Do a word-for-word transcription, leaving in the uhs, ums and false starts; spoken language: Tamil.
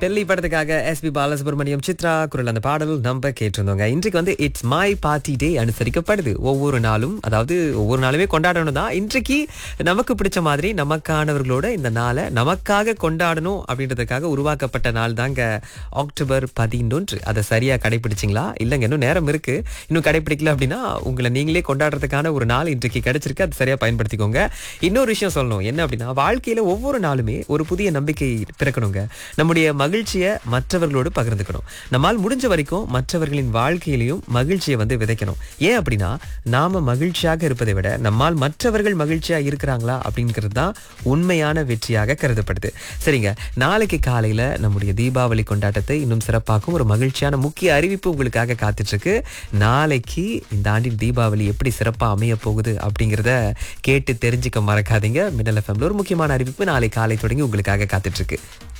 பெல்லி படத்துக்காக எஸ் பி பாலசுப்ரமணியம் சித்ரா குரல் அந்த பாடல் நம்ம கேட்டிருந்தோங்க. இன்றைக்கு வந்து இட்ஸ் மை பார்ட்டி டே அனுசரிக்கப்படுது. ஒவ்வொரு நாளும், அதாவது ஒவ்வொரு நாளுமே கொண்டாடணும் தான். இன்றைக்கு நமக்கு பிடிச்ச மாதிரி நமக்கானவர்களோட இந்த நாளை நமக்காக கொண்டாடணும் அப்படின்றதுக்காக உருவாக்கப்பட்ட நாள் தாங்க அக்டோபர் பதினொன்று. அதை சரியா கடைபிடிச்சிங்களா? இல்லைங்க, இன்னும் நேரம் இருக்கு. இன்னும் கடைபிடிக்கல அப்படின்னா உங்களை நீங்களே கொண்டாடுறதுக்கான ஒரு நாள் இன்றைக்கு கிடைச்சிருக்கு. அது சரியா பயன்படுத்திக்கோங்க. இன்னொரு விஷயம் சொல்லணும், என்ன அப்படின்னா வாழ்க்கையில ஒவ்வொரு நாளுமே ஒரு புதிய நம்பிக்கை பிறக்கணுங்க. நம்முடைய மகிழ்ச்சியை மற்றவர்களோடு பகிர்ந்துக்கணும். நம்மால் முடிஞ்ச வரைக்கும் மற்றவர்களின் வாழ்க்கையிலையும் மகிழ்ச்சியை வந்து விதைக்கணும். ஏன் அப்படின்னா நாம மகிழ்ச்சியாக இருப்பதை விட நம்மால் மற்றவர்கள் மகிழ்ச்சியா இருக்கிறாங்களா அப்படிங்கிறது தான் உண்மையான வெற்றியாக கருதப்படுது. சரிங்க, நாளைக்கு காலையில நம்முடைய தீபாவளி கொண்டாட்டத்தை இன்னும் சிறப்பாக்கும் ஒரு மகிழ்ச்சியான முக்கிய அறிவிப்பு உங்களுக்காக காத்துட்டு இருக்கு. நாளைக்கு இந்த ஆண்டின் தீபாவளி எப்படி சிறப்பா அமைய போகுது அப்படிங்கிறத கேட்டு தெரிஞ்சுக்க மறக்காதீங்க. மின்னல் எஃப்எம்ல ஒரு முக்கியமான அறிவிப்பு நாளை காலை தொடங்கி உங்களுக்காக காத்துட்டு இருக்கு.